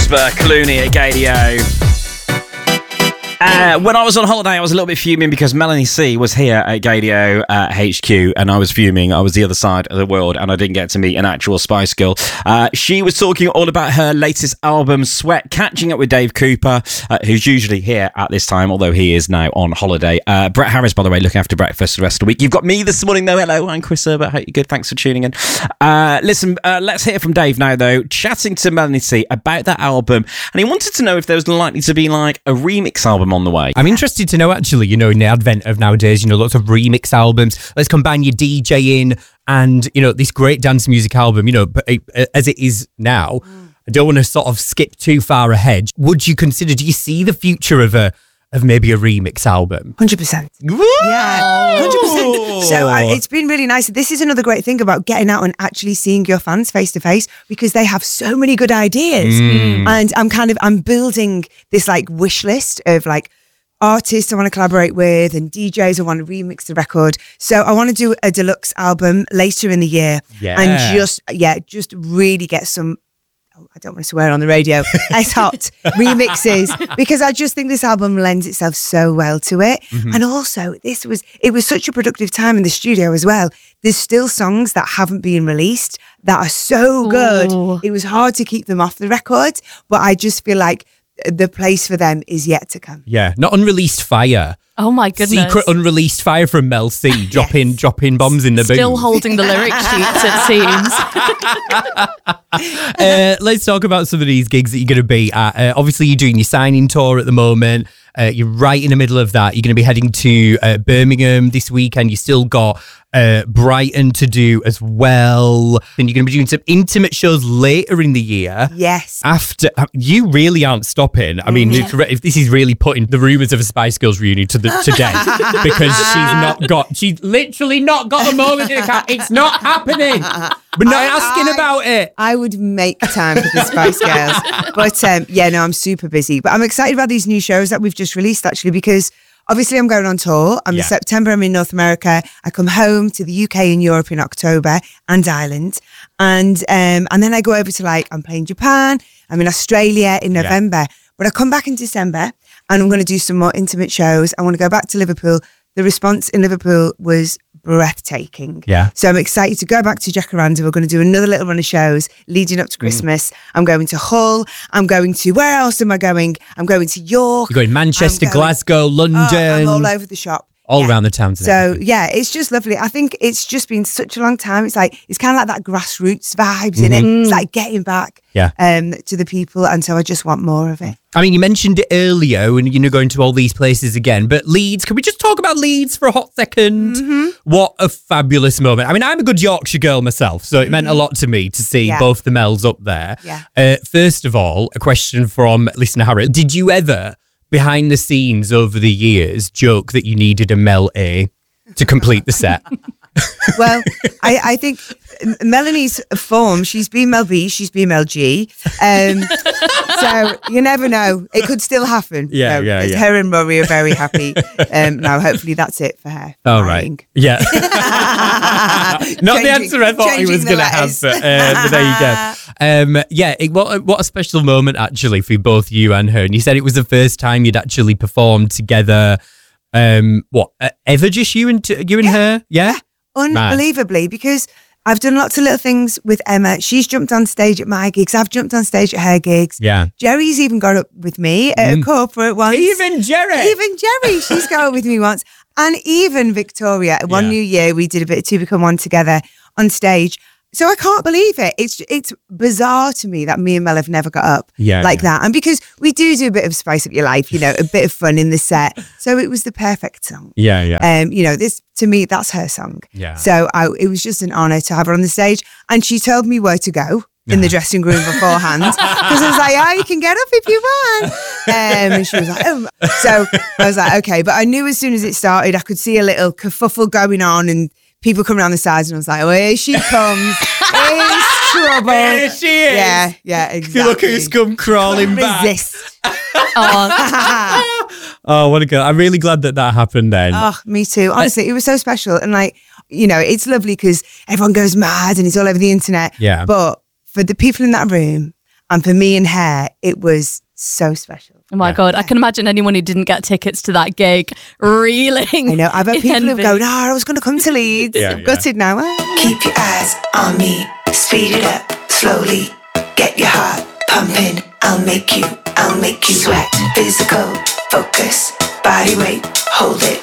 Jasper Clooney at Gadio. When I was on holiday, I was a little bit fuming because Melanie C was here at Gadio HQ, and I was fuming. I was the other side of the world, and I didn't get to meet an actual Spice Girl. She was talking all about her latest album, Sweat, catching up with Dave Cooper, who's usually here at this time, although he is now on holiday. Brett Harris, by the way, looking after breakfast the rest of the week. You've got me this morning, though. Hello, I'm Chris Herbert. Hope you're good. Thanks for tuning in. Listen, let's hear from Dave now, though, chatting to Melanie C about that album, and he wanted to know if there was likely to be like a remix album on the way. I'm interested to know, actually, in the advent of nowadays, lots of remix albums. Let's combine your DJing and, this great dance music album, but as it is now, I don't want to sort of skip too far ahead. Do you see the future of maybe a remix album? 100%. Yeah, 100%. So it's been really nice. This is another great thing about getting out and actually seeing your fans face to face, because they have so many good ideas. And I'm building this like wish list of like artists I want to collaborate with and DJs I want to remix the record. So I want to do a deluxe album later in the year and just really get some, I don't want to swear on the radio, as hot remixes, because I just think this album lends itself so well to it. And also it was such a productive time in the studio as well. There's still songs that haven't been released that are so good. It was hard to keep them off the record, but I just feel like the place for them is yet to come. Yeah, not Unreleased Fire. Oh my goodness. Secret Unreleased Fire from Mel C. dropping bombs in the booth. Still holding the lyric sheets, it seems. Let's talk about some of these gigs that you're going to be at. Obviously, you're doing your signing tour at the moment. You're right in the middle of that. You're going to be heading to Birmingham this weekend. You still got Brighton to do as well. And you're going to be doing some intimate shows later in the year. Yes. After you really aren't stopping. I mean, if this is really putting the rumours of a Spice Girls reunion to death, because she's literally not got a moment in the cat. It's not happening. We're not asking about it. I would make time for the Spice Girls. But I'm super busy. But I'm excited about these new shows that we've just released, actually, because obviously I'm going on tour. In September, I'm in North America. I come home to the UK and Europe in October and Ireland. And then I go over to I'm playing Japan. I'm in Australia in November. But I come back in December and I'm going to do some more intimate shows. I want to go back to Liverpool. The response in Liverpool was breathtaking. Yeah. So I'm excited to go back to Jacaranda. We're going to do another little run of shows leading up to Christmas. I'm going to Hull. I'm going to, where else am I going? I'm going to York. You're going Manchester, Glasgow, London. I'm all over the shop. All around the towns. So it's just lovely. I think it's just been such a long time. It's kind of like that grassroots vibes in it. It's like getting back to the people. And so I just want more of it. I mean, you mentioned it earlier and going to all these places again, but Leeds, can we just talk about Leeds for a hot second? What a fabulous moment. I mean, I'm a good Yorkshire girl myself, so it meant a lot to me to see both the Mels up there. First of all, a question from listener Harry. Did you ever, behind the scenes over the years, joke that you needed a Mel A to complete the set? Well, I think Melanie's form, she's been Mel B, she's been Mel G. So you never know. It could still happen. Her and Rory are very happy. Now, hopefully that's it for her. All right. Yeah. Not the answer I thought he was going to have, but there you go. What a special moment, actually, for both you and her. And you said it was the first time you'd actually performed together. Ever just you and her? Yeah? Unbelievably, because I've done lots of little things with Emma. She's jumped on stage at my gigs. I've jumped on stage at her gigs. Yeah. Jerry's even got up with me at a corporate once. Even Jerry, she's got up with me once. And even Victoria, one New Year, we did a bit of Two Become One together on stage. So I can't believe it. It's bizarre to me that me and Mel have never got up that. And because we do a bit of spice up your life, a bit of fun in the set. So it was the perfect song. This, to me, that's her song. Yeah. So it was just an honour to have her on the stage. And she told me where to go in the dressing room beforehand. Because I was like, you can get up if you want. And she was like, oh. So I was like, okay. But I knew as soon as it started, I could see a little kerfuffle going on and people coming around the sides, and I was like, oh, here she comes. Here's trouble. Here she is. Yeah, exactly. Look who's come crawling back. Resist. Oh, what a girl. I'm really glad that happened then. Oh, me too. Honestly, it was so special. And it's lovely because everyone goes mad and it's all over the internet. Yeah. But for the people in that room And for me and Hair, it was so special. Oh my God, I can imagine anyone who didn't get tickets to that gig reeling. I know, I've had in people who've envy. gone, I was going to come to Leeds. Yeah, I'm gutted now. Keep your eyes on me, speed it up slowly. Get your heart pumping. I'll make you sweat. Physical focus, body weight, hold it.